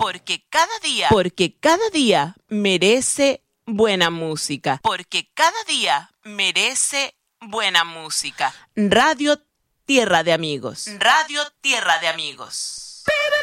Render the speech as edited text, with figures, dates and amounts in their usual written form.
Porque cada día merece buena música. Porque cada día merece buena música. Radio Tierra de Amigos. Radio Tierra de Amigos.